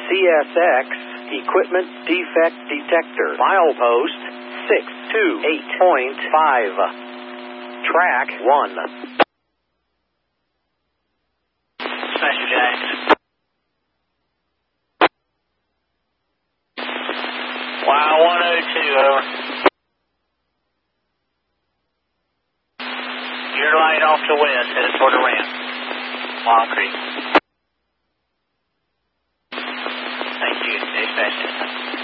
CSX Equipment Defect Detector. Milepost 628.5. Track 1. Smasher Jack. Wow, 102, over. Your light off to west, headed toward the ramp. Wild Creek. Thank you, dispatch.